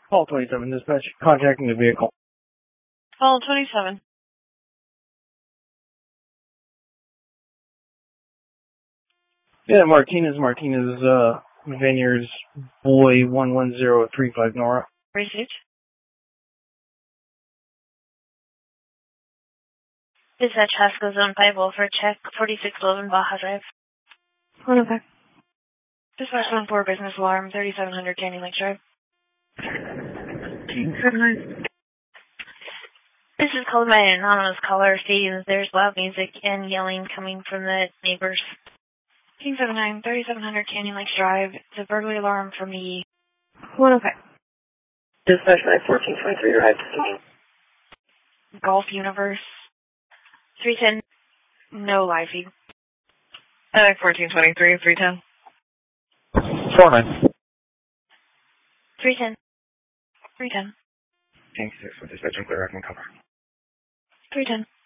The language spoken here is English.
Call 27, dispatch, contacting the vehicle. Call 27. Yeah, Martinez, Vineyards, Boy 11035 Nora. Received. Dispatch Haskell Zone 5 for check 4611 Baja Drive. Okay. Dispatch Zone 4 Business Alarm 3700 Canyon Lake Drive. This is called by an anonymous caller stating that there's loud music and yelling coming from the neighbors. King 79 3700 Canyon Lake Drive. It's a burglary alarm for me. Okay. Dispatch 91423 Drive. Golf Universe. 310. No live feed. 1423, 310. 49. 310. 310. Thanks for dispatching clear, I can cover. 310.